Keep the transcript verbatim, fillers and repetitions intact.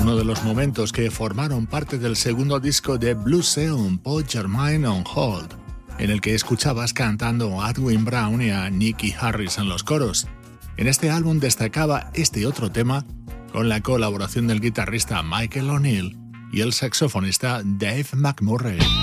uno de los momentos que formaron parte del segundo disco de Blue Seal, Put Your Mind on Hold, en el que escuchabas cantando a Edwin Brown y a Nicky Harris en los coros. En este álbum destacaba este otro tema con la colaboración del guitarrista Michael O'Neill y el saxofonista Dave McMurray.